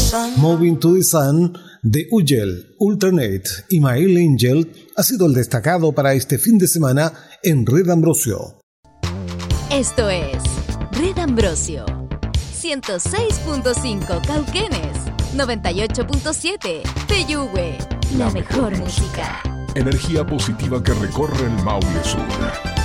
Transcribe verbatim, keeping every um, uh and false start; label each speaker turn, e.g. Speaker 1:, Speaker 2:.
Speaker 1: Moving to the Sun de Ugel, Alternate y Mael Angel ha sido el destacado para este fin de semana en Red Ambrosio.
Speaker 2: Esto es Red Ambrosio, ciento seis punto cinco Cauquenes, noventa y ocho punto siete Peyúgue, la mejor música.
Speaker 3: Energía positiva que recorre el Maule Sur.